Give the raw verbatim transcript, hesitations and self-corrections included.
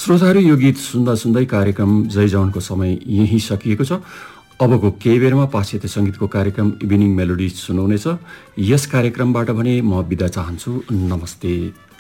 श्रोताहरू, यो गीत सुन्दा सुन्दै कार्यक्रम जय जवानको समय यही सकिएको छ। अबको केही बेरमा पाश्चात्य सङ्गीतको कार्यक्रम इभिनिङ मेलोडी सुनाउनेछ। यस कार्यक्रमबाट भने म बिदा चाहन्छु। नमस्ते।